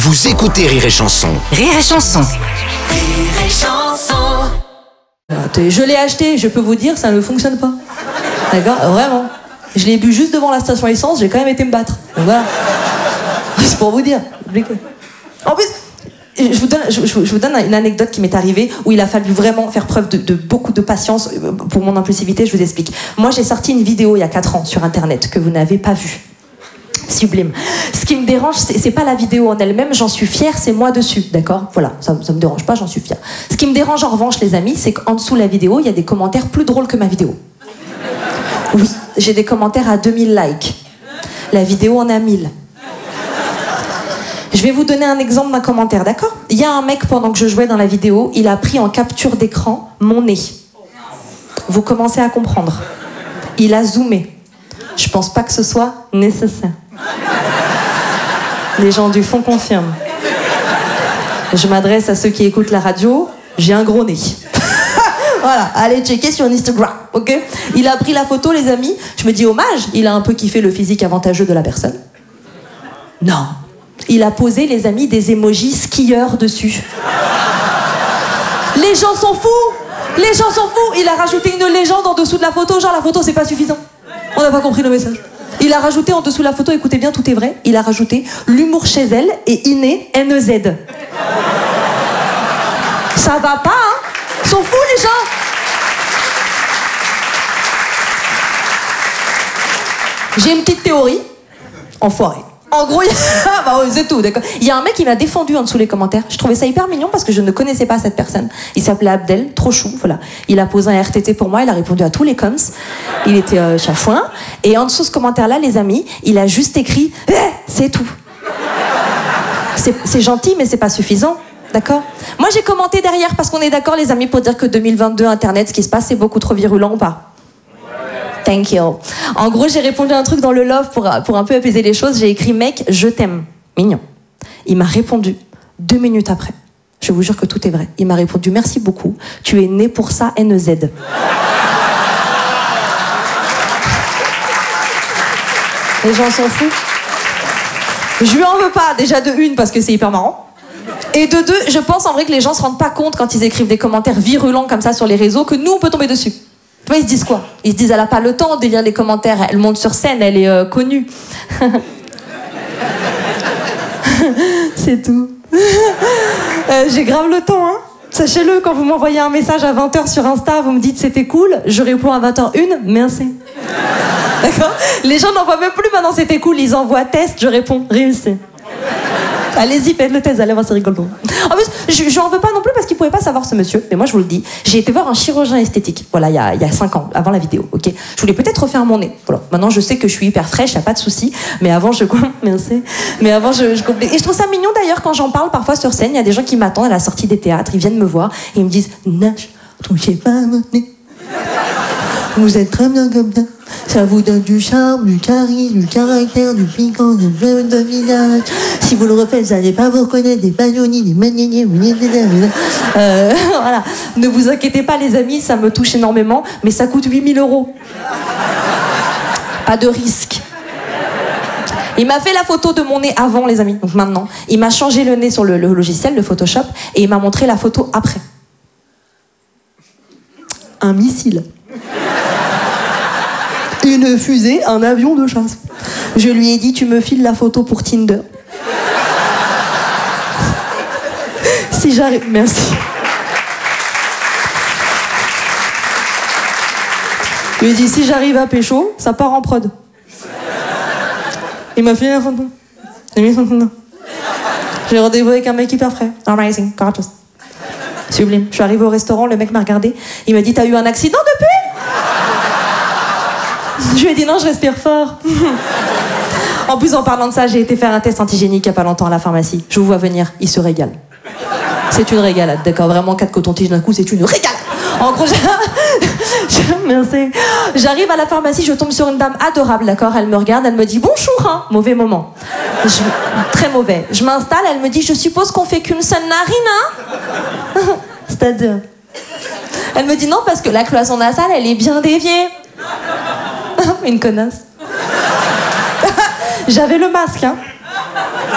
Vous écoutez Rire et Chanson. Rire et Chanson. Rire et Chanson. Je l'ai acheté, je peux vous dire, ça ne fonctionne pas. D'accord ? Vraiment. Je l'ai bu juste devant la station essence, j'ai quand même été me battre. Donc voilà. C'est pour vous dire. En plus, je vous donne une anecdote qui m'est arrivée où il a fallu vraiment faire preuve de beaucoup de patience pour mon impulsivité, je vous explique. Moi, j'ai sorti une vidéo il y a 4 ans sur Internet que vous n'avez pas vue. Sublime. Ce qui me dérange, c'est pas la vidéo en elle-même, j'en suis fière, c'est moi dessus, d'accord ? Voilà, ça me dérange pas, j'en suis fière. Ce qui me dérange en revanche, les amis, c'est qu'en dessous de la vidéo, il y a des commentaires plus drôles que ma vidéo. Oui, j'ai des commentaires à 2000 likes. La vidéo en a 1000. Je vais vous donner un exemple d'un commentaire, d'accord ? Il y a un mec, pendant que je jouais dans la vidéo, il a pris en capture d'écran mon nez. Vous commencez à comprendre. Il a zoomé. Je pense pas que ce soit nécessaire. Les gens du fond confirment. Je m'adresse à ceux qui écoutent la radio, j'ai un gros nez. Voilà, allez checker sur Instagram, ok ? Il a pris la photo, les amis. Je me dis hommage, il a un peu kiffé le physique avantageux de la personne. Non. Il a posé, les amis, des emojis skieurs dessus. Les gens sont fous. Les gens sont fous. Il a rajouté une légende en dessous de la photo, genre la photo c'est pas suffisant. On n'a pas compris le message. Il a rajouté en dessous de la photo, écoutez bien, tout est vrai, il a rajouté l'humour chez elle et inné NEZ. Ça va pas, hein ? Ils sont fous les gens. J'ai une petite théorie. Enfoiré. En gros, bah ouais, c'est tout, d'accord. Il y a un mec qui m'a défendu en dessous les commentaires. Je trouvais ça hyper mignon parce que je ne connaissais pas cette personne. Il s'appelait Abdel, trop chou, voilà. Il a posé un RTT pour moi, il a répondu à tous les coms. Il était chafouin. Et en dessous de ce commentaire-là, les amis, il a juste écrit c'est tout. C'est gentil, mais c'est pas suffisant, d'accord ? Moi, j'ai commenté derrière parce qu'on est d'accord, les amis, pour dire que 2022, Internet, ce qui se passe, c'est beaucoup trop virulent ou pas ? Thank you. En gros, j'ai répondu à un truc dans le love pour un peu apaiser les choses. J'ai écrit « Mec, je t'aime ». Mignon. Il m'a répondu 2 minutes après. Je vous jure que tout est vrai. Il m'a répondu « Merci beaucoup. Tu es né pour ça, NEZ ». Les gens s'en foutent. Je lui en veux pas, déjà de une, parce que c'est hyper marrant. Et de deux, je pense en vrai que les gens se rendent pas compte quand ils écrivent des commentaires virulents comme ça sur les réseaux que nous, on peut tomber dessus. Tu vois, ils se disent quoi ? Ils se disent, elle a pas le temps de lire les commentaires, elle monte sur scène, elle est connue. C'est tout. J'ai grave le temps, hein. Sachez-le, quand vous m'envoyez un message à 20h sur Insta, vous me dites c'était cool, je réponds à 20h01, merci. D'accord ? Les gens n'envoient même plus maintenant c'était cool, ils envoient test, je réponds réussi. Allez-y, faites le test, allez voir, c'est rigolo. En plus, je n'en veux pas non plus parce qu'il ne pouvait pas savoir ce monsieur. Mais moi, je vous le dis, j'ai été voir un chirurgien esthétique, voilà, il y a 5 ans, avant la vidéo, ok ? Je voulais peut-être refaire mon nez. Voilà. Maintenant, je sais que je suis hyper fraîche, il n'y a pas de souci. Mais avant, merci. Mais avant, je complète. Et je trouve ça mignon d'ailleurs quand j'en parle parfois sur scène. Il y a des gens qui m'attendent à la sortie des théâtres, ils viennent me voir et ils me disent « Nage, touchez pas mon nez. Vous êtes très bien comme ça. Ça vous donne du charme, du charisme, du caractère, du piquant, du bleu de visage. Si vous le refaites, vous n'allez pas vous reconnaître des bagnonis, des maniés, voilà. Ne vous inquiétez pas, les amis, ça me touche énormément, mais ça coûte 8 000 €. Pas de risque. Il m'a fait la photo de mon nez avant, les amis, donc maintenant. Il m'a changé le nez sur le logiciel de Photoshop et il m'a montré la photo après. Un missile. Une fusée, un avion de chasse. Je lui ai dit, tu me files la photo pour Tinder. Si j'arrive... Merci. Je lui ai dit, si j'arrive à pécho, ça part en prod. Il m'a filé la photo. J'ai mis son Tinder. J'ai rendez-vous avec un mec hyper frais. Amazing, gorgeous. Sublime. Je suis arrivée au restaurant, le mec m'a regardé. Il m'a dit, t'as eu un accident depuis ? Je lui ai dit non, je respire fort. En plus, en parlant de ça, j'ai été faire un test antigénique il n'y a pas longtemps à la pharmacie. Je vous vois venir, il se régale. C'est une régalade, d'accord ? Vraiment, 4 cotons-tiges d'un coup, c'est une régalade. En gros, merci. J'arrive à la pharmacie, je tombe sur une dame adorable, d'accord ? Elle me regarde, elle me dit bonjour, hein ? Mauvais moment. Très mauvais. Je m'installe, elle me dit je suppose qu'on fait qu'une seule narine, hein ? C'est-à-dire ? Elle me dit non, parce que la cloison nasale, elle est bien déviée. Une connasse. J'avais le masque, hein.